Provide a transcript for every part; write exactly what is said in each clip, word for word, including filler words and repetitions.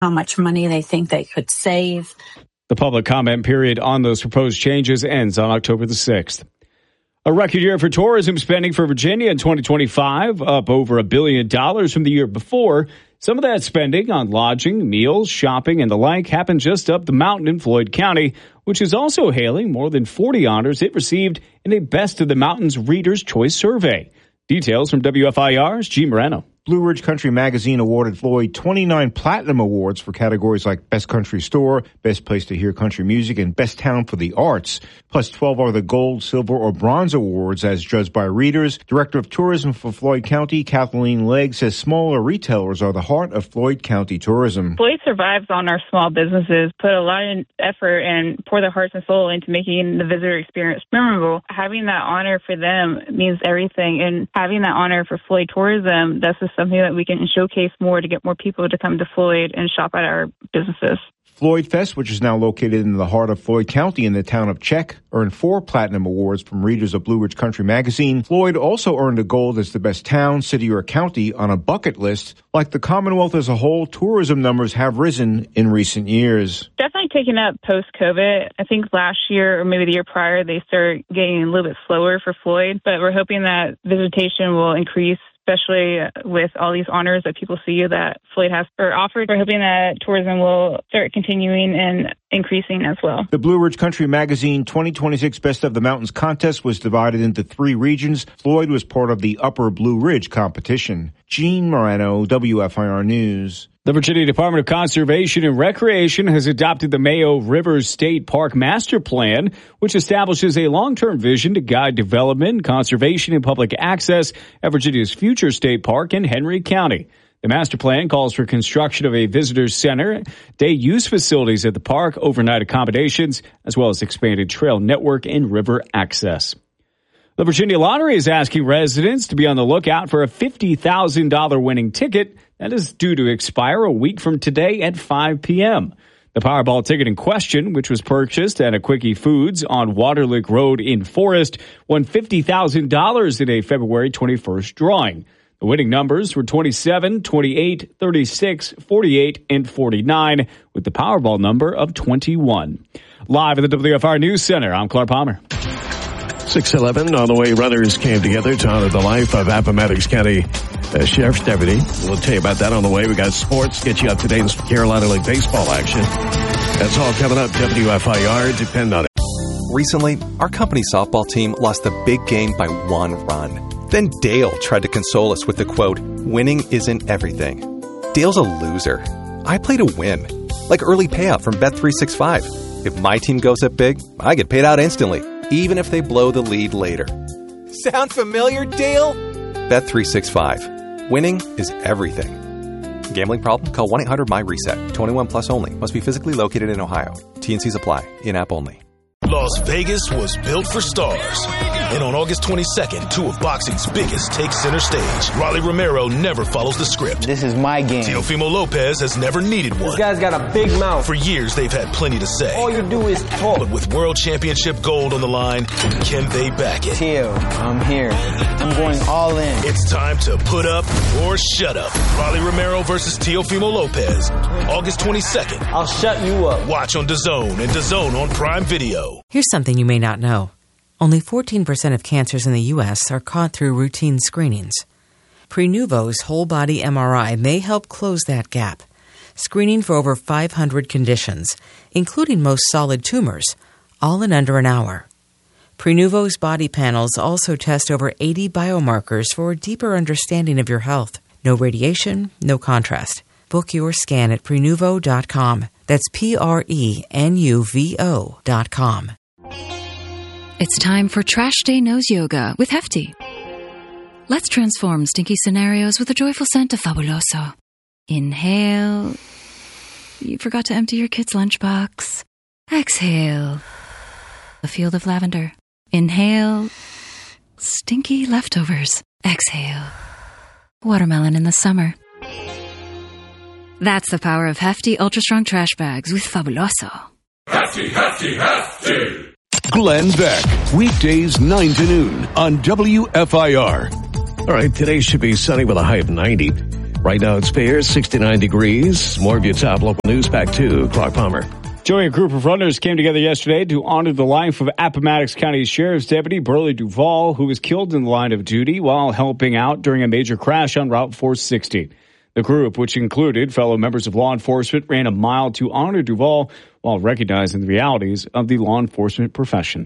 how much money they think they could save. The public comment period on those proposed changes ends on October the sixth. A record year for tourism spending for Virginia in twenty twenty-five, up over a billion dollars from the year before. Some of that spending on lodging, meals, shopping, and the like happened just up the mountain in Floyd County, which is also hailing more than forty honors it received in a Best of the Mountains Reader's Choice survey. Details from W F I R's G. Moreno. Blue Ridge Country Magazine awarded Floyd twenty-nine Platinum Awards for categories like Best Country Store, Best Place to Hear Country Music, and Best Town for the Arts. Plus twelve are the Gold, Silver, or Bronze Awards as judged by readers. Director of Tourism for Floyd County, Kathleen Legg, says smaller retailers are the heart of Floyd County tourism. Floyd survives on our small businesses, put a lot of effort and pour their hearts and soul into making the visitor experience memorable. Having that honor for them means everything, and having that honor for Floyd tourism, that's just something that we can showcase more to get more people to come to Floyd and shop at our businesses. Floyd Fest, which is now located in the heart of Floyd County in the town of Czech, earned four Platinum Awards from readers of Blue Ridge Country Magazine. Floyd also earned a gold as the best town, city, or county on a bucket list. Like the Commonwealth as a whole, tourism numbers have risen in recent years. Definitely taken up post-COVID. I think last year or maybe the year prior, they started getting a little bit slower for Floyd, but we're hoping that visitation will increase, especially with all these honors that people see that Floyd has or offered. We're hoping that tourism will start continuing and increasing as well. The Blue Ridge Country Magazine twenty twenty-six Best of the Mountains contest was divided into three regions. Floyd was part of the Upper Blue Ridge competition. Gene Moreno, W F I R News. The Virginia Department of Conservation and Recreation has adopted the Mayo River State Park Master Plan, which establishes a long-term vision to guide development, conservation, and public access at Virginia's future state park in Henry County. The master plan calls for construction of a visitors center, day use facilities at the park, overnight accommodations, as well as expanded trail network and river access. The Virginia Lottery is asking residents to be on the lookout for a fifty thousand dollars winning ticket that is due to expire a week from today at five p.m. The Powerball ticket in question, which was purchased at a Quickie Foods on Waterlick Road in Forest, won fifty thousand dollars in a February twenty-first drawing. The winning numbers were twenty-seven, twenty-eight, thirty-six, forty-eight, and forty-nine, with the Powerball number of twenty-one. Live at the W F I R News Center, I'm Clark Palmer. six eleven on the way runners came together to honor the life of Appomattox County uh, Sheriff's Deputy. We'll tell you about that on the way. We got sports, get you up to date in some Carolina League baseball action. That's all coming up. W F I R, depend on it. Recently, our company softball team lost a big game by one run. Then Dale tried to console us with the quote, "Winning isn't everything." Dale's a loser. I play to win. Like early payout from Bet three sixty-five. If my team goes up big, I get paid out instantly, even if they blow the lead later. Sound familiar, Dale? Bet three sixty-five. Winning is everything. Gambling problem? Call one eight hundred M Y reset. twenty-one plus only. Must be physically located in Ohio. T and Cs apply. In-app only. Las Vegas was built for stars. And on August twenty-second, two of boxing's biggest take center stage. Rolly Romero never follows the script. This is my game. Teofimo Lopez has never needed one. This guy's got a big mouth. For years, they've had plenty to say. All you do is talk. But with World Championship gold on the line, can they back it? Teo, I'm here. I'm going all in. It's time to put up or shut up. Rolly Romero versus Teofimo Lopez. August twenty-second. I'll shut you up. Watch on DAZN and DAZN on Prime Video. Here's something you may not know. Only fourteen percent of cancers in the U S are caught through routine screenings. Prenuvo's whole-body M R I may help close that gap, screening for over five hundred conditions, including most solid tumors, all in under an hour. Prenuvo's body panels also test over eighty biomarkers for a deeper understanding of your health. No radiation, no contrast. Book your scan at Prenuvo dot com. That's P R E N U V O dot com. It's time for Trash Day Nose Yoga with Hefty. Let's transform stinky scenarios with a joyful scent of Fabuloso. Inhale. You forgot to empty your kid's lunchbox. Exhale. A field of lavender. Inhale. Stinky leftovers. Exhale. Watermelon in the summer. That's the power of Hefty Ultra Strong Trash Bags with Fabuloso. Hefty, Hefty, Hefty! Glenn Beck, weekdays nine to noon on W F I R. All right, today should be sunny with a high of ninety. Right now it's fair, sixty-nine degrees. More of your top local news back to Clark Palmer. Joey, a group of runners came together yesterday to honor the life of Appomattox County Sheriff's Deputy Burley Duvall, who was killed in the line of duty while helping out during a major crash on Route four sixty. The group, which included fellow members of law enforcement, ran a mile to honor Duvall while recognizing the realities of the law enforcement profession.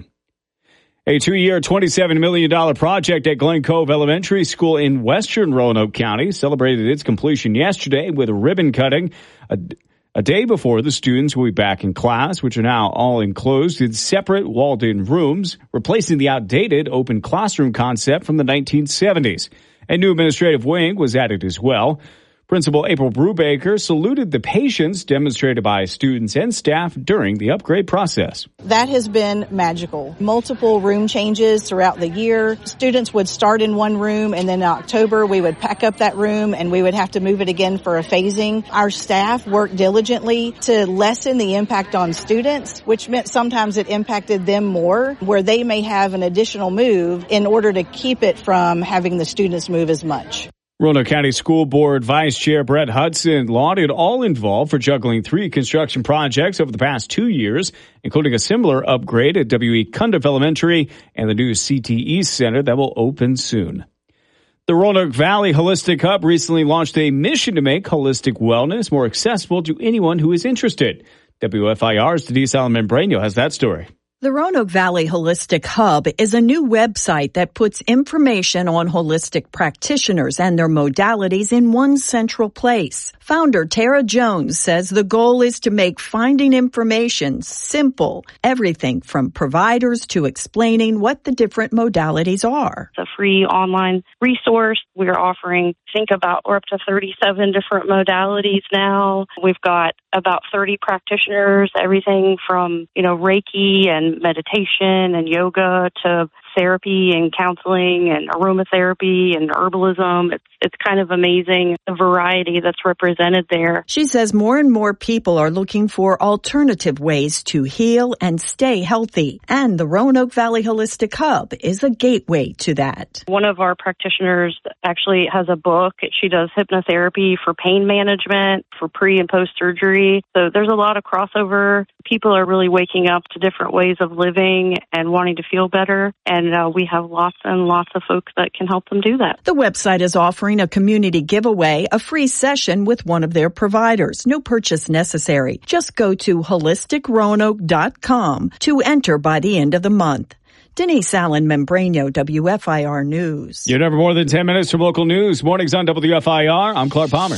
A two-year, twenty-seven million dollars project at Glen Cove Elementary School in western Roanoke County celebrated its completion yesterday with a ribbon cutting a, a day before the students will be back in class, which are now all enclosed in separate walled-in rooms, replacing the outdated open classroom concept from the nineteen seventies. A new administrative wing was added as well. Principal April Brubaker saluted the patience demonstrated by students and staff during the upgrade process. That has been magical. Multiple room changes throughout the year. Students would start in one room, and then in October we would pack up that room and we would have to move it again for a phasing. Our staff worked diligently to lessen the impact on students, which meant sometimes it impacted them more, where they may have an additional move in order to keep it from having the students move as much. Roanoke County School Board Vice Chair Brett Hudson lauded all involved for juggling three construction projects over the past two years, including a similar upgrade at W E Cundiff Elementary and the new C T E Center that will open soon. The Roanoke Valley Holistic Hub recently launched a mission to make holistic wellness more accessible to anyone who is interested. W F I R's Denise Allen-Membreño has that story. The Roanoke Valley Holistic Hub is a new website that puts information on holistic practitioners and their modalities in one central place. Founder Tara Jones says the goal is to make finding information simple, everything from providers to explaining what the different modalities are. It's a free online resource. We're offering, think about, we're up to thirty-seven different modalities now. We've got about thirty practitioners, everything from, you know, Reiki and meditation and yoga to therapy and counseling and aromatherapy and herbalism. It's it's kind of amazing the variety that's represented there. She says more and more people are looking for alternative ways to heal and stay healthy. And the Roanoke Valley Holistic Hub is a gateway to that. One of our practitioners actually has a book. She does hypnotherapy for pain management, for pre and post surgery. So there's a lot of crossover. People are really waking up to different ways of living and wanting to feel better. And uh, we have lots and lots of folks that can help them do that. The website is offering a community giveaway, a free session with one of their providers. No purchase necessary. Just go to holistic roanoke dot com to enter by the end of the month. Denise Allen-Membreño, W F I R News. You're never more than ten minutes from local news. Mornings on W F I R. I'm Clark Palmer.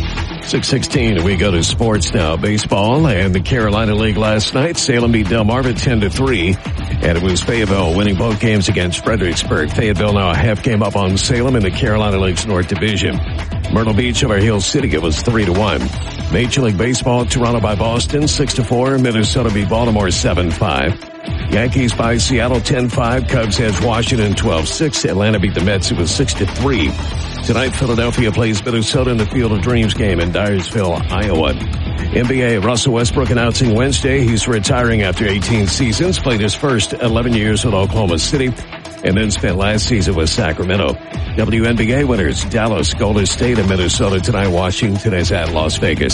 six sixteen, we go to sports now. Baseball and the Carolina League last night. Salem beat Delmarva ten to three. And it was Fayetteville winning both games against Fredericksburg. Fayetteville now a half game up on Salem in the Carolina League's North Division. Myrtle Beach over Hill City, it was three to one. Major League Baseball, Toronto by Boston, six to four. Minnesota beat Baltimore seven five. Yankees by Seattle ten five. Cubs edge Washington twelve six. Atlanta beat the Mets, it was six to three. Tonight, Philadelphia plays Minnesota in the Field of Dreams game in Dyersville, Iowa. N B A, Russell Westbrook announcing Wednesday he's retiring after eighteen seasons, played his first eleven years with Oklahoma City, and then spent last season with Sacramento. W N B A winners, Dallas, Golden State, and Minnesota tonight. Washington is at Las Vegas.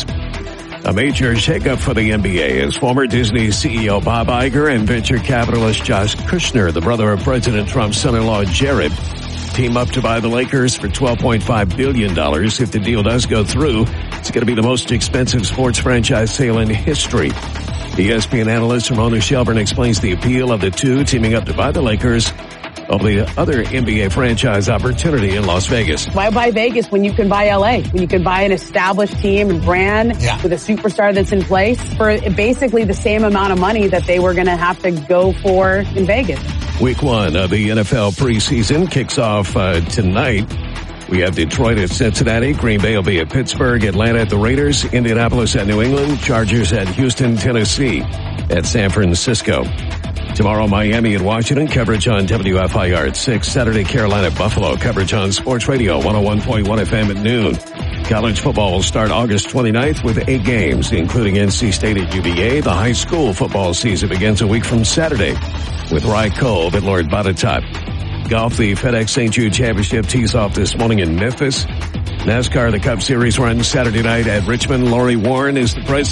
A major shakeup for the N B A is former Disney C E O Bob Iger and venture capitalist Josh Kushner, the brother of President Trump's son-in-law Jared, team up to buy the Lakers for twelve point five billion dollars. If the deal does go through, it's going to be the most expensive sports franchise sale in history. E S P N analyst Ramona Shelburne explains the appeal of the two teaming up to buy the Lakers over the other N B A franchise opportunity in Las Vegas. Why buy Vegas when you can buy L A? When you can buy an established team and brand yeah. with a superstar that's in place for basically the same amount of money that they were going to have to go for in Vegas. Week one of the N F L preseason kicks off uh, tonight. We have Detroit at Cincinnati. Green Bay will be at Pittsburgh. Atlanta at the Raiders. Indianapolis at New England. Chargers at Houston. Tennessee at San Francisco. Tomorrow, Miami and Washington. Coverage on W F I R at six. Saturday, Carolina at Buffalo. Coverage on Sports Radio one oh one point one F M at noon. College football will start August twenty-ninth with eight games, including N C State at U V A. The high school football season begins a week from Saturday with Rye Cove at Lord Botetourt. Golf, the FedEx Saint Jude Championship tees off this morning in Memphis. NASCAR, the Cup Series runs Saturday night at Richmond. Lori Warren is the president.